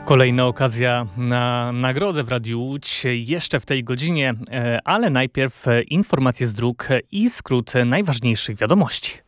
Kolejna okazja na nagrodę w Radiu Łódź jeszcze w tej godzinie, ale najpierw informacje z dróg i skrót najważniejszych wiadomości.